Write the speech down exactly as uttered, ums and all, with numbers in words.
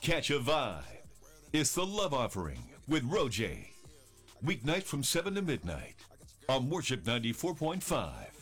Catch a vibe. It's the Love Offering with Roger. Weeknight from seven to midnight on Worship ninety-four point five.